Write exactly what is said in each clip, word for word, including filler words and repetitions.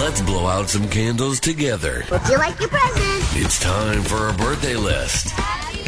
Let's blow out some candles together. Would you like your present? It's time for our birthday list. Happy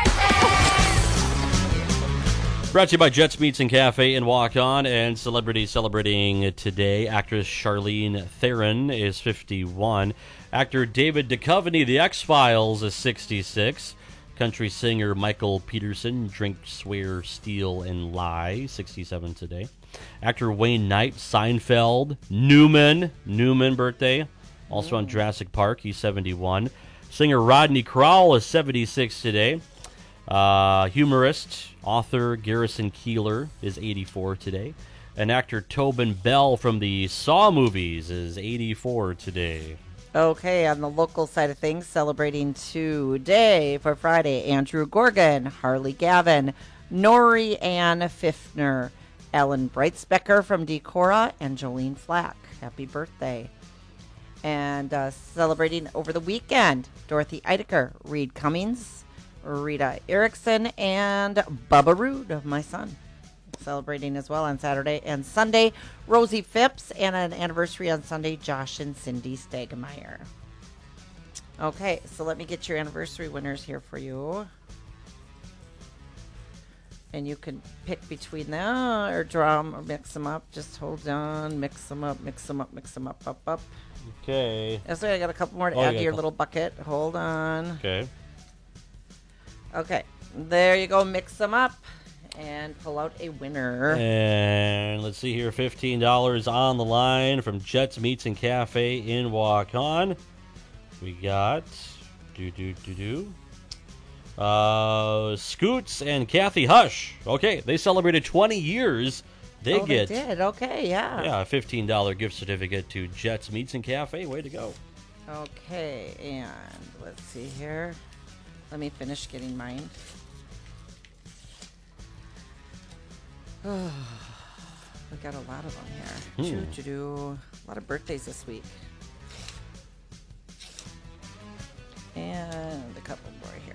birthday! Brought to you by Jets Meats and Cafe in Walk On, and celebrities celebrating today. Actress Charlene Theron is fifty-one. Actor David Duchovny, The X-Files, is sixty-six. Country singer Michael Peterson, Drink, Swear, Steal, and Lie, sixty-seven today. Actor Wayne Knight, Seinfeld. Newman, Newman birthday, also on Jurassic Park, he's seventy-one. Singer Rodney Crowell is seventy-six today. Uh, humorist, author Garrison Keillor is eighty-four today. And actor Tobin Bell from the Saw movies is eighty-four today. Okay, on the local side of things, celebrating today for Friday, Andrew Gorgon, Harley Gavin, Nori Ann Pfiffner, Ellen Breitspecker from Decorah, and Jolene Flack. Happy birthday. And uh, celebrating over the weekend, Dorothy Eidecker, Reed Cummings, Rita Erickson, and Bubba Roode, my son. Celebrating as well on Saturday and Sunday, Rosie Phipps, and an anniversary on Sunday, Josh and Cindy Stegemeyer. Okay, so let me get your anniversary winners here for you. And you can pick between them or draw them or mix them up. Just hold on, mix them up, mix them up, mix them up, up, up. Okay. So I got a couple more to Oh, add you to your got- little bucket. Hold on. Okay. Okay, there you go. Mix them up and pull out a winner. And let's see here, fifteen dollars on the line from Jets Meats and Cafe in Waukon. We got do do do do. Uh, Scoots and Kathy Hush. Okay, they celebrated twenty years. They oh, get they did. Okay, yeah. yeah a fifteen dollars gift certificate to Jets Meats and Cafe. Way to go. Okay, and let's see here. Let me finish getting mine. Oh, we got a lot of them here. Hmm. Choo-choo-doo. A lot of birthdays this week. And a couple more here.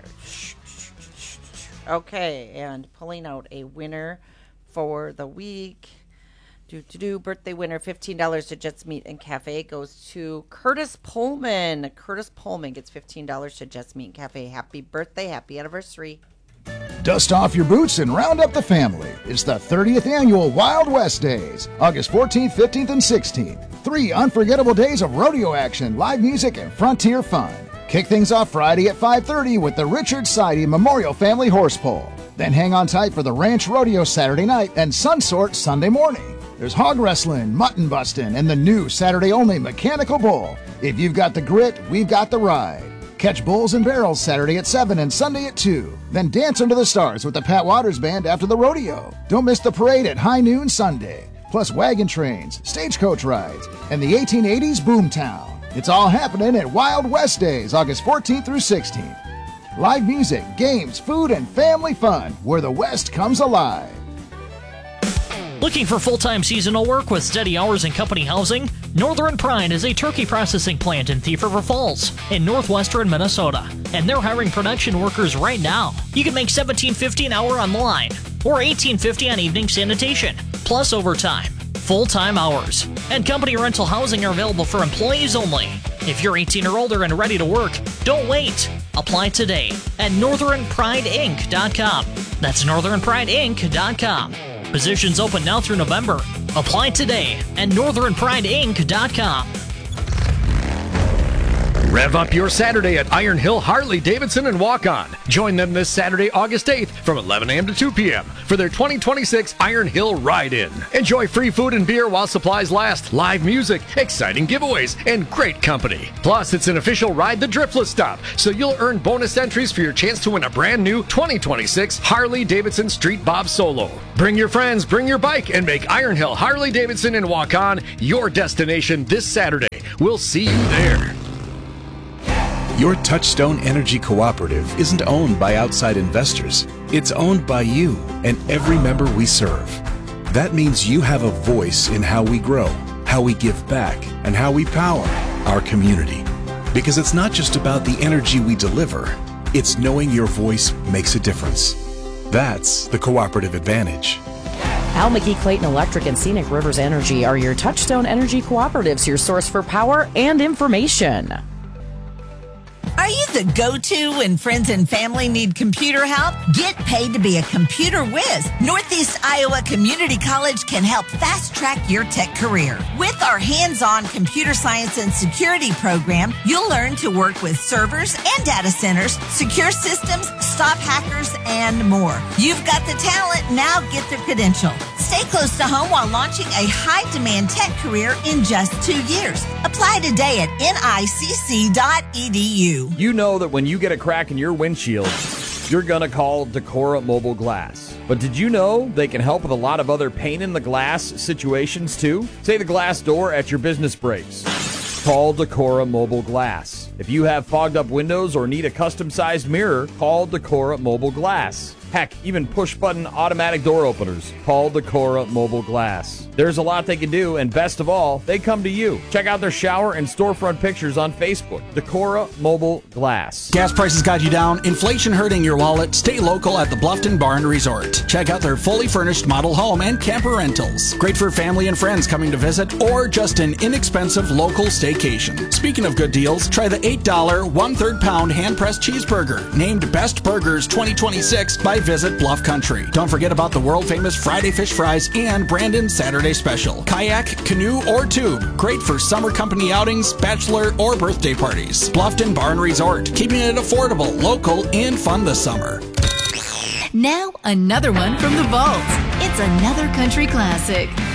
Okay, and pulling out a winner for the week. Do to do birthday winner, fifteen dollars to Jets Meat and Cafe goes to Curtis Pullman. Curtis Pullman gets fifteen dollars to Jets Meat and Cafe. Happy birthday, happy anniversary. Dust off your boots and round up the family. It's the thirtieth annual Wild West Days, August fourteenth, fifteenth, and sixteenth. Three unforgettable days of rodeo action, live music, and frontier fun. Kick things off Friday at five thirty with the Richard Sidey Memorial Family Horse Pole. Then hang on tight for the Ranch Rodeo Saturday night and Sunsort Sunday morning. There's hog wrestling, mutton busting, and the new Saturday-only Mechanical Bull. If you've got the grit, we've got the ride. Catch Bulls and Barrels Saturday at seven and Sunday at two. Then dance under the stars with the Pat Waters Band after the rodeo. Don't miss the parade at high noon Sunday. Plus wagon trains, stagecoach rides, and the eighteen eighties Boomtown. It's all happening at Wild West Days, August fourteenth through sixteenth. Live music, games, food, and family fun, where the West comes alive. Looking for full-time seasonal work with steady hours and company housing? Northern Pride is a turkey processing plant in Thief River Falls in northwestern Minnesota, and they're hiring production workers right now. You can make seventeen fifty an hour on the line or eighteen fifty on evening sanitation, plus overtime. Full-time hours and company rental housing are available for employees only. If you're eighteen or older and ready to work, don't wait. Apply today at northern pride inc dot com. That's northern pride inc dot com. Positions open now through November. Apply today at northern pride inc dot com. Rev up your Saturday at Iron Hill Harley Davidson and Walk On. Join them this Saturday, August eighth from eleven a.m. to two p.m. for their twenty twenty-six Iron Hill Ride-In. Enjoy free food and beer while supplies last, live music, exciting giveaways, and great company. Plus, it's an official Ride the Driftless stop, so you'll earn bonus entries for your chance to win a brand new twenty twenty-six Harley Davidson Street Bob Solo. Bring your friends, bring your bike, and make Iron Hill Harley Davidson and Walk On your destination this Saturday. We'll see you there. Your Touchstone Energy Cooperative isn't owned by outside investors. It's owned by you and every member we serve. That means you have a voice in how we grow, how we give back, and how we power our community. Because it's not just about the energy we deliver, it's knowing your voice makes a difference. That's the cooperative advantage. Al McGee Clayton Electric and Scenic Rivers Energy are your Touchstone Energy cooperatives, your source for power and information. Are you the go-to when friends and family need computer help? Get paid to be a computer whiz. Northeast Iowa Community College can help fast-track your tech career. With our hands-on computer science and security program, you'll learn to work with servers and data centers, secure systems, stop hackers, and more. You've got the talent, now get the credential. Stay close to home while launching a high-demand tech career in just two years. Apply today at N I C C dot E D U. You know that when you get a crack in your windshield, you're going to call Decora Mobile Glass. But did you know they can help with a lot of other pain in the glass situations too? Say the glass door at your business breaks. Call Decora Mobile Glass. If you have fogged up windows or need a custom-sized mirror, call Decora Mobile Glass. Heck, even push-button automatic door openers. Call Decora Mobile Glass. There's a lot they can do, and best of all, they come to you. Check out their shower and storefront pictures on Facebook. Decora Mobile Glass. Gas prices got you down, inflation hurting your wallet. Stay local at the Bluffton Barn Resort. Check out their fully furnished model home and camper rentals. Great for family and friends coming to visit, or just an inexpensive local staycation. Speaking of good deals, try the eight dollar, one-third pound hand-pressed cheeseburger, named Best Burgers twenty twenty-six by Visit Bluff Country. Don't forget about the world-famous Friday Fish Fries and Brandon Saturday Special. Kayak, canoe, or tube. Great for summer company outings, bachelor, or birthday parties. Bluffton Barn Resort. Keeping it affordable, local, and fun this summer. Now, another one from the vault. It's another country classic.